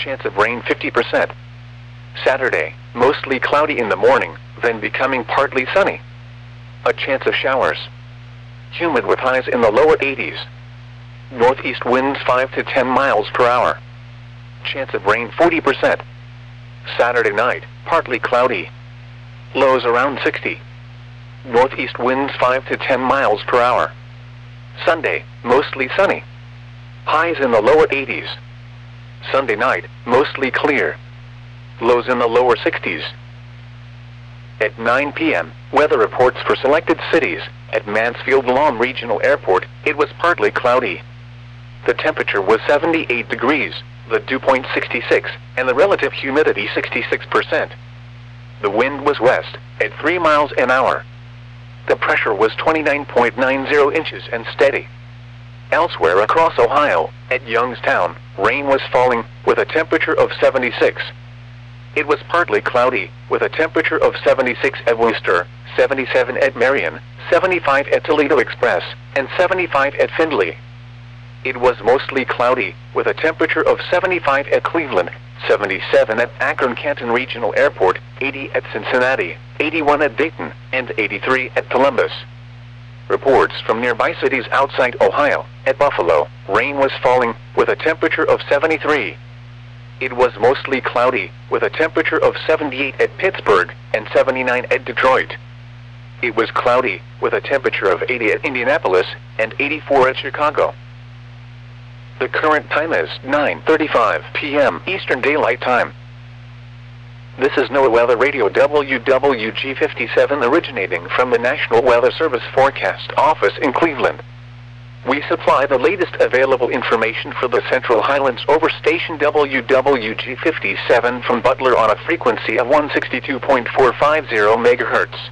Chance of rain 50%. Saturday, mostly cloudy in the morning, then becoming partly sunny. A chance of showers. Humid with highs in the lower 80s. Northeast winds 5 to 10 miles per hour. Chance of rain 40%. Saturday night, partly cloudy. Lows around 60. Northeast winds 5 to 10 miles per hour. Sunday, mostly sunny. Highs in the lower 80s. Sunday night, mostly clear. Lows in the lower 60s. At 9 p.m., weather reports for selected cities. At Mansfield Lawn Regional Airport, it was partly cloudy. The temperature was 78 degrees, the dew point 66, and the relative humidity 66%. The wind was west, at 3 miles an hour. The pressure was 29.90 inches and steady. Elsewhere across Ohio, at Youngstown, rain was falling, with a temperature of 76. It was partly cloudy, with a temperature of 76 at Worcester, 77 at Marion, 75 at Toledo Express, and 75 at Findlay. It was mostly cloudy, with a temperature of 75 at Cleveland, 77 at Akron-Canton Regional Airport, 80 at Cincinnati, 81 at Dayton, and 83 at Columbus. Reports from nearby cities outside Ohio. At Buffalo, rain was falling, with a temperature of 73. It was mostly cloudy, with a temperature of 78 at Pittsburgh, and 79 at Detroit. It was cloudy, with a temperature of 80 at Indianapolis, and 84 at Chicago. The current time is 9:35 p.m. Eastern Daylight Time. This is NOAA Weather Radio WWG57 originating from the National Weather Service Forecast Office in Cleveland. We supply the latest available information for the Central Highlands over station WWG57 from Butler on a frequency of 162.450 MHz.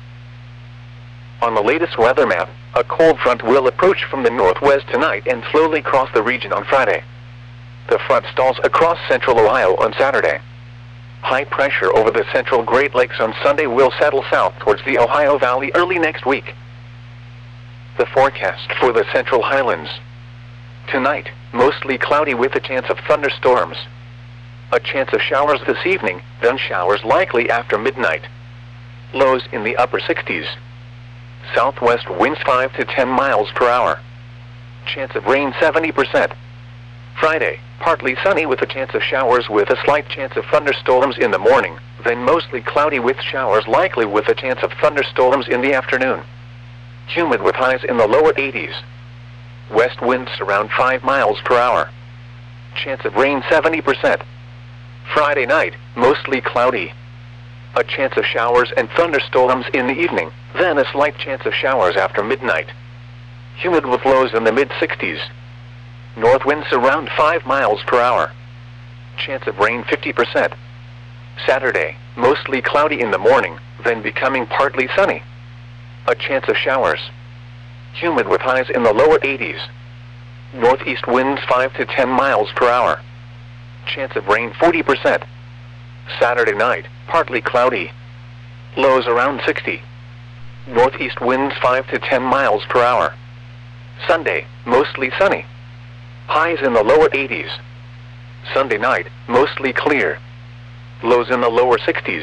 On the latest weather map, a cold front will approach from the northwest tonight and slowly cross the region on Friday. The front stalls across central Ohio on Saturday. High pressure over the central Great Lakes on Sunday will settle south towards the Ohio Valley early next week. The forecast for the Central Highlands. Tonight, mostly cloudy with a chance of thunderstorms. A chance of showers this evening, then showers likely after midnight. Lows in the upper 60s. Southwest winds 5 to 10 miles per hour. Chance of rain 70%. Friday, partly sunny with a chance of showers with a slight chance of thunderstorms in the morning, then mostly cloudy with showers likely with a chance of thunderstorms in the afternoon. Humid with highs in the lower 80s. West winds around 5 miles per hour. Chance of rain 70%. Friday night, mostly cloudy. A chance of showers and thunderstorms in the evening, then a slight chance of showers after midnight. Humid with lows in the mid-60s. North winds around 5 miles per hour. Chance of rain 50%. Saturday, mostly cloudy in the morning, then becoming partly sunny. A chance of showers. Humid with highs in the lower 80s. Northeast winds 5 to 10 miles per hour. Chance of rain 40%. Saturday night, partly cloudy. Lows around 60. Northeast winds 5 to 10 miles per hour. Sunday, mostly sunny. Highs in the lower 80s. Sunday night, mostly clear. Lows in the lower 60s.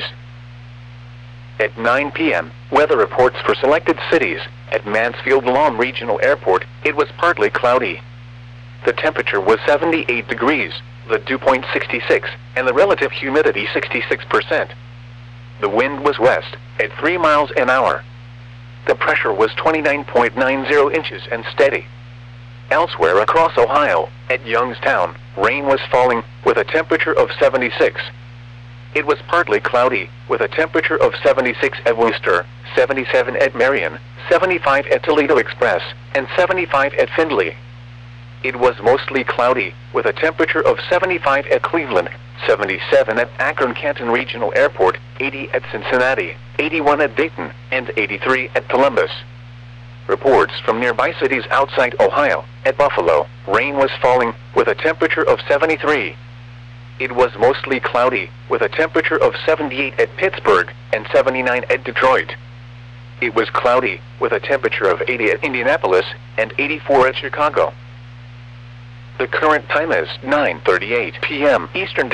At 9 p.m., weather reports for selected cities. At Mansfield Lawn Regional Airport, it was partly cloudy. The temperature was 78 degrees, the dew point 66, and the relative humidity 66%. The wind was west, at 3 miles an hour. The pressure was 29.90 inches and steady. Elsewhere across Ohio, at Youngstown, rain was falling, with a temperature of 76. It was partly cloudy, with a temperature of 76 at Worcester, 77 at Marion, 75 at Toledo Express, and 75 at Findlay. It was mostly cloudy, with a temperature of 75 at Cleveland, 77 at Akron-Canton Regional Airport, 80 at Cincinnati, 81 at Dayton, and 83 at Columbus. Reports from nearby cities outside Ohio. At Buffalo, rain was falling, with a temperature of 73. It was mostly cloudy, with a temperature of 78 at Pittsburgh, and 79 at Detroit. It was cloudy, with a temperature of 80 at Indianapolis, and 84 at Chicago. The current time is 9:38 p.m. Eastern